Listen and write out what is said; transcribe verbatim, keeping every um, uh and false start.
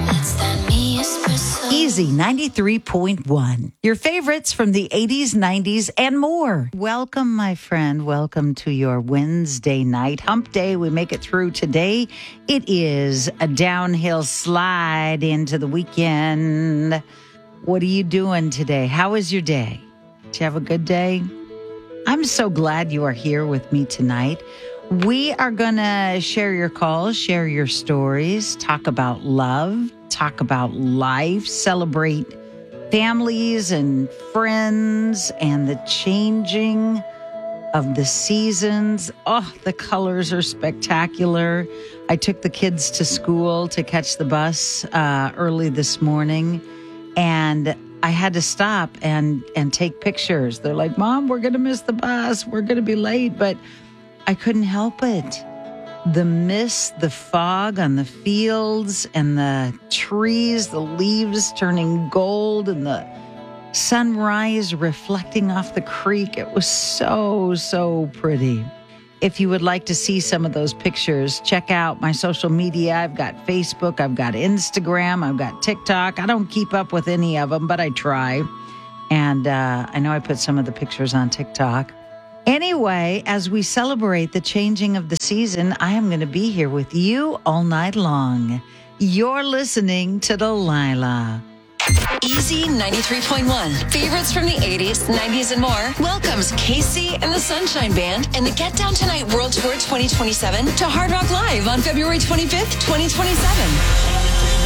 Easy ninety-three point one. Your favorites from the eighties, nineties, and more. Welcome, my friend. Welcome to your Wednesday night hump day. We make it through today. It is a downhill slide into the weekend. What are you doing today? How was your day? Did you have a good day? I'm so glad you are here with me tonight. We are going to share your calls, share your stories, talk about love, talk about life, celebrate families and friends and the changing of the seasons. Oh, the colors are spectacular. I took the kids to school to catch the bus uh, early this morning, and I had to stop and, and take pictures. They're like, Mom, we're going to miss the bus. We're going to be late. But I couldn't help it. The mist, the fog on the fields and the trees, the leaves turning gold and the sunrise reflecting off the creek. It was so, so pretty. If you would like to see some of those pictures, check out my social media. I've got Facebook, I've got Instagram, I've got TikTok. I don't keep up with any of them, but I try. And uh, I know I put some of the pictures on TikTok. Anyway, as we celebrate the changing of the season, I am going to be here with you all night long. You're listening to Delilah. Easy ninety-three point one. Favorites from the eighties, nineties, and more welcomes Casey and the Sunshine Band and the Get Down Tonight World Tour twenty twenty-seven to Hard Rock Live on February twenty-fifth, twenty twenty-seven.